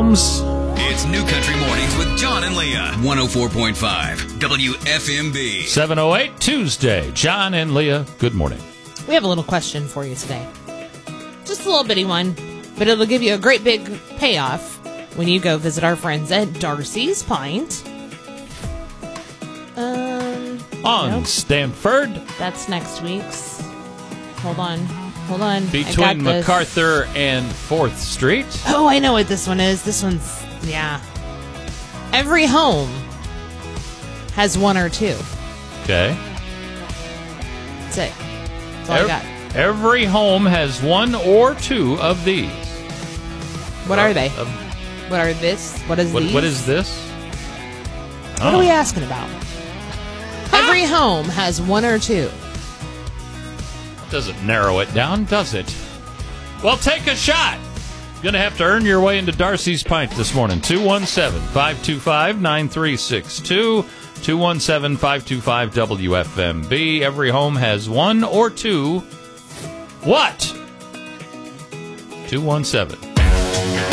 homes. It's New Country Mornings with John and Leah. 104.5 WFMB. 7:08 Tuesday. John and Leah, good morning. We have a little question for you today. Just a little bitty one, but it'll give you a great big payoff when you go visit our friends at Darcy's Pint. On Stanford. That's next week's. Hold on. Between MacArthur and 4th Street. Oh, I know what this one is. This one's, yeah. Every home has one or two. Okay. That's it. That's all I got. Every home has one or two of these. What are they? What are this? What is these? What is this? What are we asking about? Every home has one or two. Doesn't narrow it down, does it? Well, take a shot. Going to have to earn your way into Darcy's Pint this morning. 217-525-9362. 217-525-WFMB. Every home has one or two. What? 217